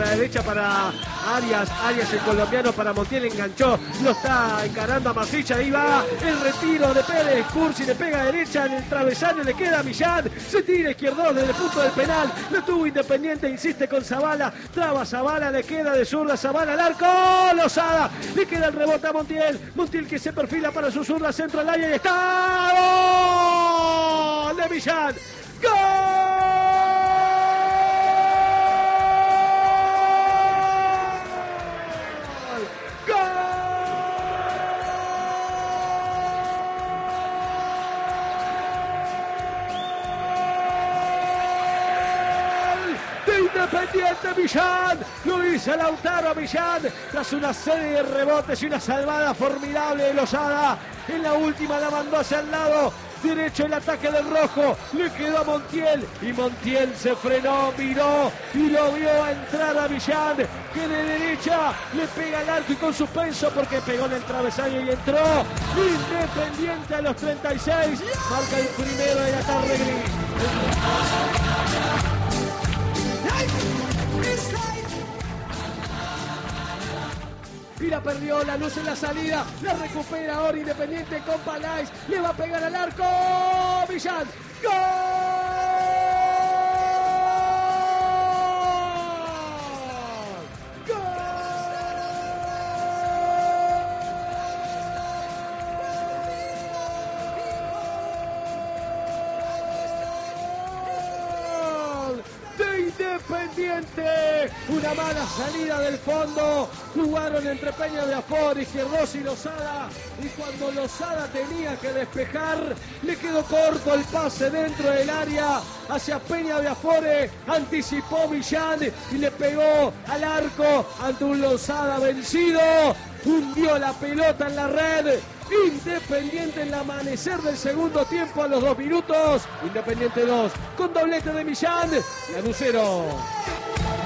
la derecha para Arias. Arias, el colombiano, para Montiel, enganchó. Lo está encarando a Masilla. Ahí va el retiro de Pérez. Cursi le pega a derecha en el travesaño. Le queda a Millán. Se tira izquierdo desde el punto del penal. Lo tuvo Independiente. Insiste con Zavala. Traba Zavala. Le queda de zurda Zavala al arco. Lozada. Le queda el rebote a Montiel. Montiel que se perfila para su zurda. Centro al área. Y está. ¡Gol de Millán! ¡Gol! Independiente Millán, Luis Lautaro Millán, tras una serie de rebotes y una salvada formidable de Lozada. En la última la mandó hacia el lado derecho el ataque del rojo, le quedó a Montiel y Montiel se frenó, miró y lo vio entrar a Millán, que de derecha le pega al arco y con suspenso porque pegó en el travesaño y entró. Independiente a los 36, marca el primero de la tarde gris. Y la perdió, la luz en la salida, la recupera ahora Independiente con Palais, le va a pegar al arco, Millán, ¡gol! Independiente, una mala salida del fondo, jugaron entre Peña de Afore, Izquierdos y Lozada, y cuando Lozada tenía que despejar, le quedó corto el pase dentro del área hacia Peña de Afore, anticipó Millán y le pegó al arco ante un Lozada vencido, hundió la pelota en la red. Independiente en el amanecer del segundo tiempo a los 2 minutos. Independiente 2 con doblete de Millán. Lanús 0.